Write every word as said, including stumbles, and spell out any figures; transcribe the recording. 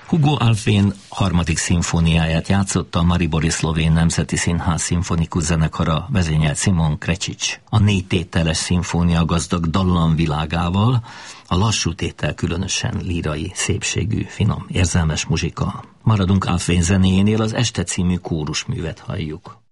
Hugo Alfvén harmadik szimfóniáját játszotta a maribori szlovén nemzeti színház szimfonikus zenekara, vezényelt Simon Krečič. A négy tételes szimfónia gazdag dallamvilágával, a lassú tétel különösen lírai, szépségű, finom, érzelmes muzsika. Maradunk Alfvén zenéjénél, az Este című kórusművet halljuk.